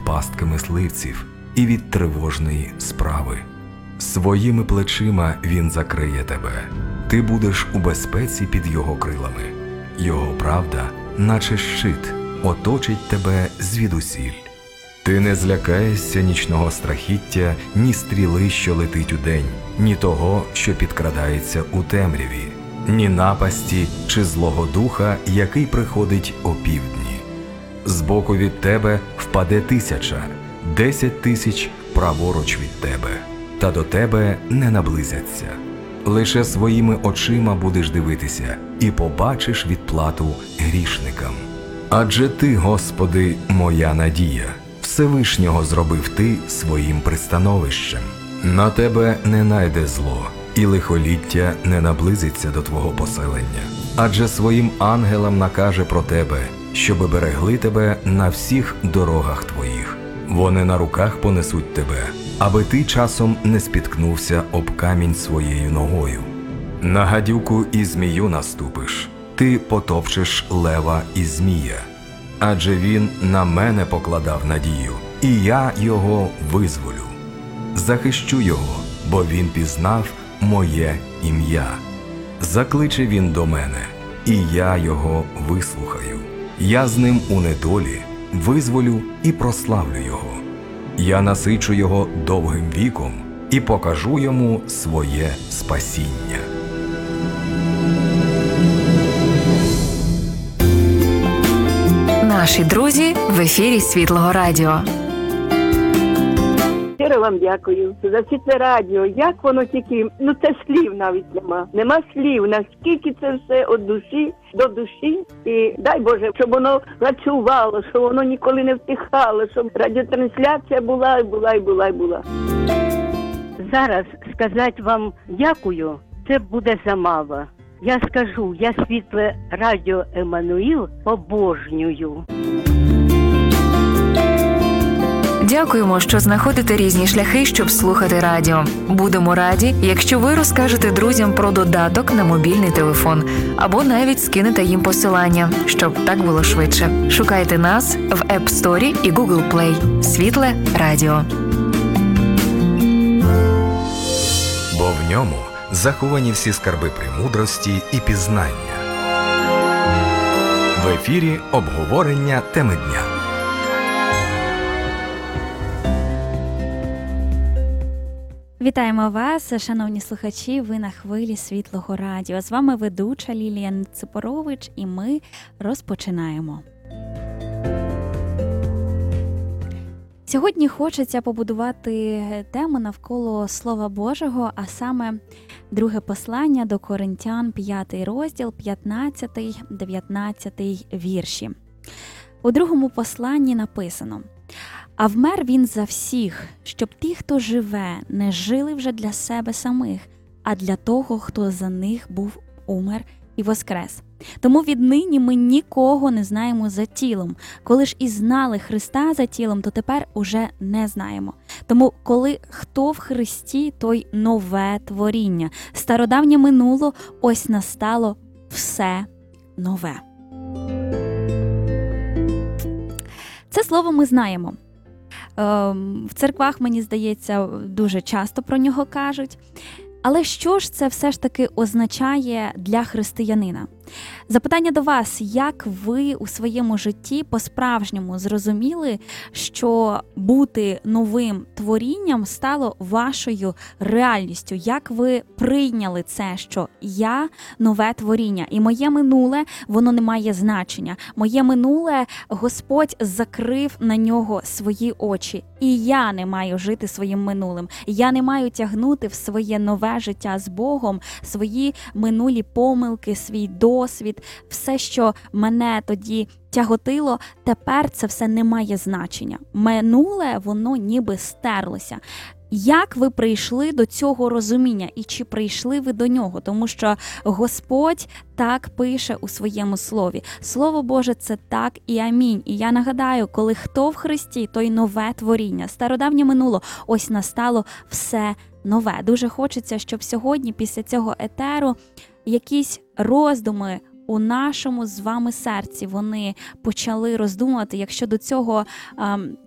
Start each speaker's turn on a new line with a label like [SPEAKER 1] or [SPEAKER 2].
[SPEAKER 1] пастки мисливців і від тривожної справи. Своїми плечима він закриє тебе. Ти будеш у безпеці під його крилами. Його правда, наче щит, оточить тебе звідусіль. Ти не злякаєшся нічного страхіття, ні стріли, що летить удень, ні того, що підкрадається у темряві, ні напасті чи злого духа, який приходить опівдні. Збоку від тебе впаде 1000, 10 тисяч праворуч від тебе, та до тебе не наблизяться. Лише своїми очима будеш дивитися і побачиш відплату грішникам. Адже ти, Господи, моя надія, Всевишнього зробив ти своїм пристановищем. На тебе не найде зло, і лихоліття не наблизиться до твого поселення. Адже своїм ангелам накаже про тебе, щоби берегли тебе на всіх дорогах твоїх. Вони на руках понесуть тебе, аби ти часом не спіткнувся об камінь своєю ногою. На гадюку і змію наступиш, ти потопчеш лева і змія. Адже він на мене покладав надію, і я його визволю. Захищу його, бо він пізнав моє ім'я. Закличе він до мене, і я його вислухаю. Я з ним у недолі визволю і прославлю його. Я насичу його довгим віком і покажу йому своє спасіння.
[SPEAKER 2] Наші друзі в ефірі Світлого Радіо.
[SPEAKER 3] Щиро вам дякую за всі це радіо. Як воно тільки, це слів навіть нема. Нема слів, наскільки це все від душі до душі. І дай Боже, щоб воно працювало, щоб воно ніколи не втихало, щоб радіотрансляція була, і була, і була, і була. Зараз сказати вам дякую, це буде замало. Я скажу, я Світле Радіо Еммануїл обожнюю.
[SPEAKER 2] Дякуємо, що знаходите різні шляхи, щоб слухати радіо. Будемо раді, якщо ви розкажете друзям про додаток на мобільний телефон або навіть скинете їм посилання, щоб так було швидше. Шукайте нас в App Store і Google Play. Світле Радіо.
[SPEAKER 1] Бо в ньому заховані всі скарби премудрості і пізнання. В ефірі обговорення теми дня.
[SPEAKER 4] Вітаємо вас, шановні слухачі, ви на хвилі Світлого Радіо. З вами ведуча Лілія Ципорович, і ми розпочинаємо. Сьогодні хочеться побудувати тему навколо Слова Божого, а саме друге послання до Коринтян, 5 розділ, 15-19 вірші. У другому посланні написано: «А вмер він за всіх, щоб ті, хто живе, не жили вже для себе самих, а для того, хто за них був умер і воскрес. Тому віднині ми нікого не знаємо за тілом. Коли ж і знали Христа за тілом, то тепер уже не знаємо. Тому коли хто в Христі, той нове творіння. Стародавнє минуло, ось настало все нове». Це слово ми знаємо. В церквах, мені здається, дуже часто про нього кажуть. Але що ж це все ж таки означає для християнина? Запитання до вас: як ви у своєму житті по-справжньому зрозуміли, що бути новим творінням стало вашою реальністю? Як ви прийняли це, що я нове творіння, і моє минуле, воно не має значення. Моє минуле, Господь закрив на нього свої очі, і я не маю жити своїм минулим. Я не маю тягнути в своє нове життя з Богом свої минулі помилки, свій досвід, все, що мене тоді тяготило, тепер це все не має значення. Минуле, воно ніби стерлося. Як ви прийшли до цього розуміння і чи прийшли ви до нього? Тому що Господь так пише у своєму слові. Слово Боже – це так і амінь. І я нагадаю, коли хто в Христі, той нове творіння. Стародавнє минуло, ось настало все нове. Дуже хочеться, щоб сьогодні, після цього етеру, якісь роздуми у нашому з вами серці вони почали роздумувати, якщо до цього